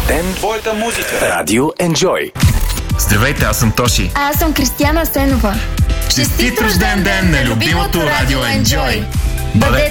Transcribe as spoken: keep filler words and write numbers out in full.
ден, твоята музика. Радио Enjoy. Здравейте, аз съм Тоши. А аз съм Кристияна Сенова. Честит рожден ден на любимото Радио Enjoy! Бъдете